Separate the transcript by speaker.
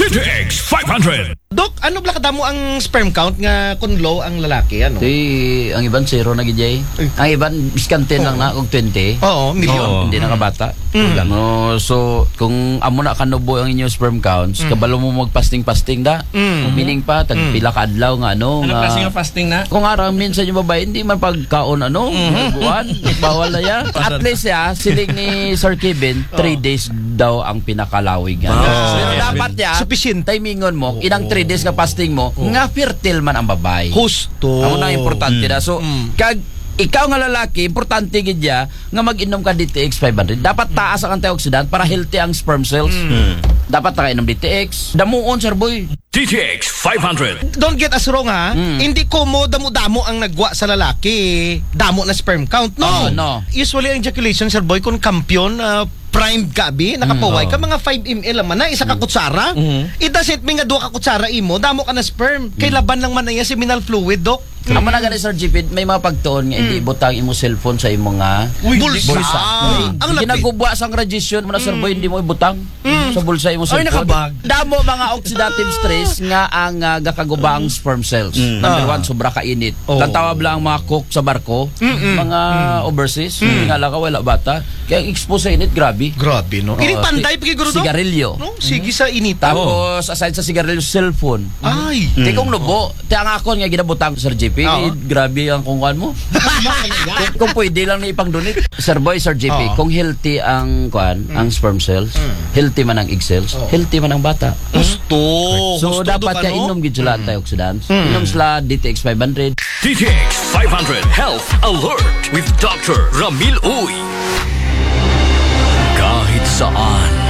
Speaker 1: DTX 500.
Speaker 2: Dok, ano bala kadamo ang sperm count nga kung low ang lalaki, ano?
Speaker 3: Ang iban zero na gijay. Ang iban biskante lang na og 20.
Speaker 2: Oo, milyon.
Speaker 3: Hindi nakabata. No, so kung amo na kanubo ang inyong sperm counts, kabalo mo magpasting-pasting da. Meaning pa tag pila ka adlaw nga ano
Speaker 4: Anong
Speaker 3: nga.
Speaker 4: klase nga fasting na?
Speaker 3: Kung araw minsan yung babae hindi man pagkaon buwan, bawal na ya. At least ya, siling ni Sir Kevin, 3 days daw ang pinakalawig. Pero dapat ya,
Speaker 2: Sufficient.
Speaker 3: timingon mo, inang 3 days ka fasting mo, nga fertile man ang babae.
Speaker 2: Husto.
Speaker 3: Amo na importante na. So, kag ikaw nga lalaki, importante gid ya nga mag-inom ka DTX 500. Dapat taas ang antioxidant para healthy ang sperm cells. Dapat ta inom DTX. Damuon, sir boy.
Speaker 1: DTX 500.
Speaker 2: Don't get us wrong, ha? Hindi ko mo damo-damo ang nagwa sa lalaki. Damo na sperm count. No.
Speaker 3: No.
Speaker 2: Usually ang ejaculation, sir boy, kung kampiyon, primed gabi, nakapaway ka, mga 5 ml naman na, isa ka kutsara. It doesn't mean nga 2 ka kutsara imo, damo ka na sperm. Kay laban lang man na yan, seminal fluid, Dok.
Speaker 3: Amo na gani Sir Jipid, may mga pagtuon nga hindi butang imo cellphone sa imo nga
Speaker 2: Bulsa. Ang lapit.
Speaker 3: ginagubwa sang radiation mo na sir boy, hindi mo ibutang sa bulsa imo
Speaker 4: Ay,
Speaker 3: cellphone.
Speaker 4: nakabag.
Speaker 3: Damo mga oxidative stress nga ang gakagubang sperm cells. Number 1, sobra ka init. Tantawab lang ang mga cook sa barko, mga overseas, nga lang wala bata. Kaya expose sa init, grabe.
Speaker 2: Grabe, no? Ining panday, pagiguro, Dok?
Speaker 3: Sigarilyo.
Speaker 2: No? Sige sa inita.
Speaker 3: Tapos, aside sa sigarilyo, cellphone.
Speaker 2: Ay.
Speaker 3: Di kong nubo, tiang ako nga ginabutang Sir JP, grabe ang kungkuan mo. kung pwede lang na ipang-donate. Sir Boy, Sir JP, kung healthy ang kuan, ang sperm cells, healthy man ang egg cells, healthy man ang bata.
Speaker 2: Gusto.
Speaker 3: So dapat ka inom gid sila antioxidants. Inom sila DTX 500.
Speaker 1: DTX 500 Health Alert with Dr. Ramil Uy. Kahit saan